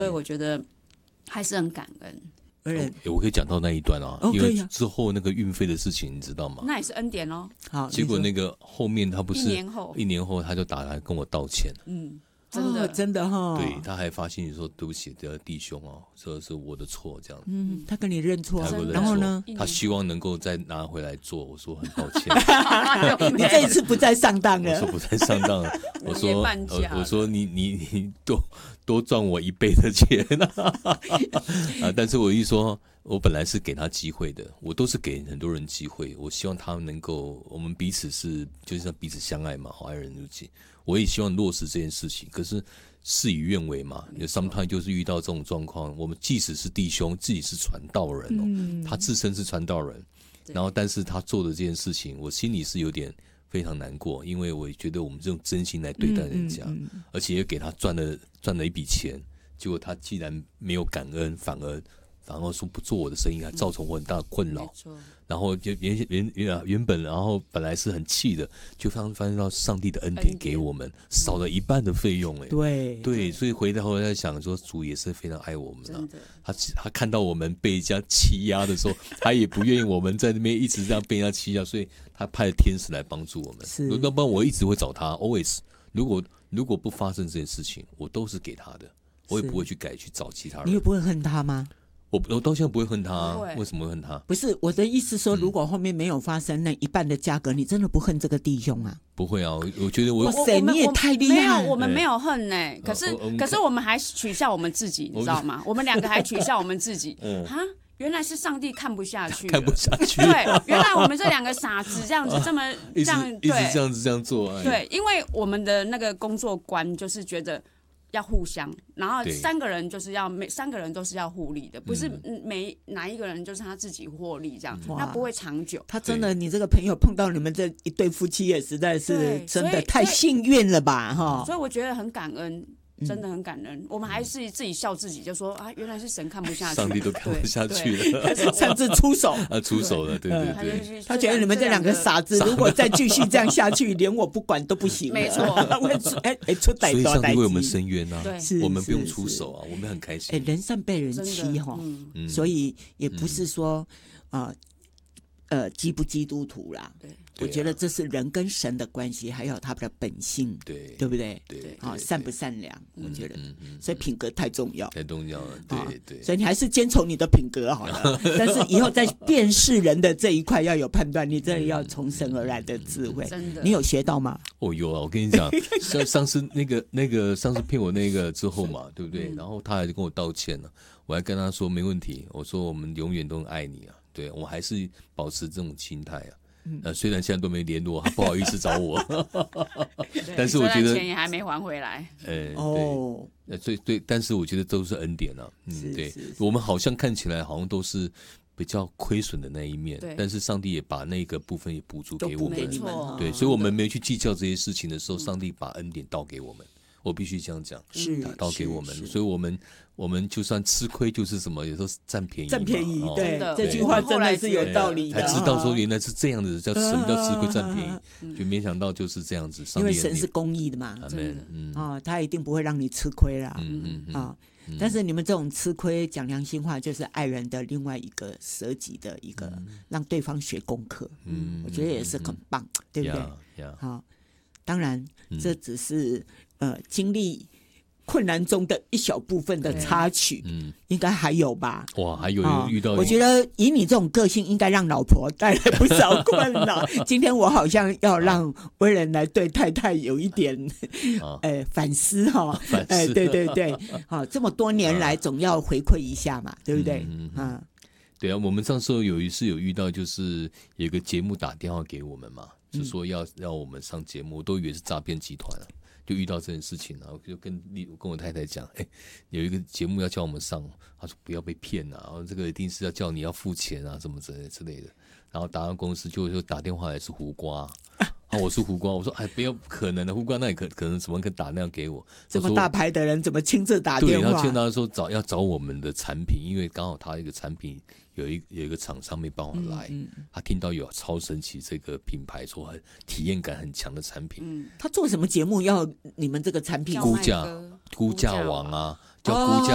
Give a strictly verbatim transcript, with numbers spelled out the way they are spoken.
所以我觉得还是很感恩。 欸、我可以讲到那一段啊， 哦、 因为之后那个运费的事情，你知道吗？ 那也是恩典哦。 好， 结果那个后面他不是一年后， 一年后他就打来跟我道歉。 嗯，真的、 哦、真的哈、哦。 对，他还发信息说对不起，的弟兄哦，这是我的错，这样。 嗯，他跟你认错， 认然后呢？ 他希望能够再拿回来做，我说很抱歉。 你这一次不再上当了。 我说不再上当了。我说我我说你你你多多赚我一倍的钱啊！啊，但是我一说。我本来是给他机会的，我都是给很多人机会。我希望他们能够，我们彼此是就是像彼此相爱嘛，好爱人如己。我也希望落实这件事情，可是事与愿违嘛。有 sometimes 就是遇到这种状况，我们即使是弟兄，自己是传道人哦，嗯、他自身是传道人，然后但是他做的这件事情，我心里是有点非常难过，因为我觉得我们用真心来对待人家，嗯嗯嗯、而且也给他赚了赚了一笔钱，结果他既然没有感恩，反而。然后说不做我的生意，还造成我很大的困扰。嗯、然后原原原原本，然后本来是很气的，就发发现到上帝的恩典给我们，少了一半的费用，哎， 对对，所以回头在想说，主也是非常爱我们啊。他他看到我们被人家欺压的时候，他也不愿意我们在那边一直这样被人家欺压，所以他派了天使来帮助我们。 是， 要不然我一直会找他 ，always。如果如果不发生这件事情，我都是给他的，我也不会去改去找其他人。 你也不会恨他吗？ 我我到现在不会恨他、啊，为什么会恨他？ 不是我的意思说，如果后面没有发生那一半的价格，嗯、你真的不恨这个弟兄啊？ 不会啊，我我觉得我哇塞，你也太厉害了！ 没有，我们没有恨呢、欸。可是、哦、可是我们还取笑我们自己，你知道吗？我们两个还取笑我们自己。嗯啊，原来是上帝看不下去， 看不下去。 对，原来我们这两个傻子这样子这么这样， 一直这样子这样做。哎、 对，因为我们的那个工作观就是觉得。要互相，然后三个人就是要每三个人都是要互利的，不是每哪一个人就是他自己获利这样，那不会长久。 他真的，你这个朋友碰到你们这一对夫妻也实在是真的太幸运了吧，哈！ 所以我觉得很感恩。真的很感人，我们还是自己笑自己，就说啊，原来是神看不下去， 上帝都看不下去了， 甚至出手啊，出手了，对对对， 他觉得你们这两个傻子，如果再继续这样下去，连我不管都不行， 没错， 哎哎，出歹， 所以上帝为我们伸冤啊， 对， 我们不用出手啊，我们很开心。 哎，人善被人欺哈，所以也不是说啊。呃，基不基督徒啦？对，我觉得这是人跟神的关系，还有他的本性， 对， 对不对？ 对， 啊，善不善良？我觉得，所以品格太重要， 太重要了。对对， 所以你还是坚守你的品格好了。但是以后在辨识人的这一块要有判断，你真的要从神而来的智慧。 真的， 你有学到吗？ 哦，有啊！我跟你讲，上上次那个那个上次骗我那个之后嘛，对不对？然后他还跟我道歉了，我还跟他说没问题，我说我们永远都很爱你啊。对，我还是保持这种心态啊。呃，虽然现在都没联络，他不好意思找我，但是我觉得钱也还没还回来。 呃，哦，对，对对，但是我觉得都是恩典啊。嗯，对，我们好像看起来好像都是比较亏损的那一面，但是上帝也把那个部分也补足给我们。对，所以我们没去计较这些事情的时候，上帝把恩典倒给我们。我必须这样讲， 是倒给我们，所以我们我们就算吃亏，就是什么，有时候占便宜， 占便宜， 哦、 对，这句话真的是有道理的， 才知道说原来是这样子，叫什么叫吃亏占便宜，嗯、就没想到就是这样子。 因为神是公义的嘛，嗯啊、哦，他一定不会让你吃亏啦，嗯嗯嗯啊。嗯、但是你们这种吃亏，讲良心话，就是爱人的另外一个舍己的一个，嗯、让对方学功课，嗯，我觉得也是很棒，嗯、对不对？好、哦，当然这只是。呃，经历困难中的一小部分的插曲，嗯，应该还有吧？ 哇，还有遇到、哦， 我觉得以你这种个性，应该让老婆带来不少困扰。今天我好像要让威廉来对太太有一点，哦、呃，反思哈，哎、呃，对对对，好、哦，这么多年来总要回馈一下嘛，对不对？嗯，嗯啊对啊，我们上次有一次有遇到，就是有个节目打电话给我们嘛，就说要让我们上节目，我都以为是诈骗集团啊。就遇到这件事情了，我就跟跟我太太讲，哎，有一个节目要叫我们上，他说不要被骗啊，然后这个一定是要叫你要付钱啊，什么之类之类的。然后打到公司就就打电话来是胡瓜，啊，我是胡瓜，我说哎，不要可能的，胡瓜那也可可能怎么可能打那样给我？ 这么大牌的人怎么亲自打电话？ 对，他见到说找要找我们的产品，因为刚好他一个产品有一有一个厂商没办法来，嗯嗯、他听到有超神奇这个品牌说很体验感很强的产品， 嗯、他做什么节目要你们这个产品估价估价王啊，叫估价。